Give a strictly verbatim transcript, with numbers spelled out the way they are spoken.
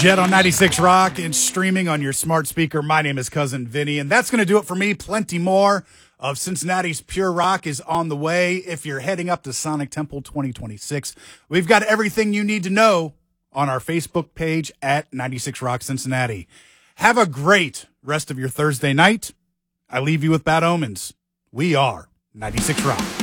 Jet on ninety-six Rock and streaming on your smart speaker. My name is Cousin Vinny, and that's going to do it for me. Plenty more of Cincinnati's Pure Rock is on the way. If you're heading up to Sonic Temple twenty twenty-six, we've got everything you need to know on our Facebook page at ninety-six Rock Cincinnati. Have a great rest of your Thursday night. I leave you with bad omens. We are ninety-six Rock.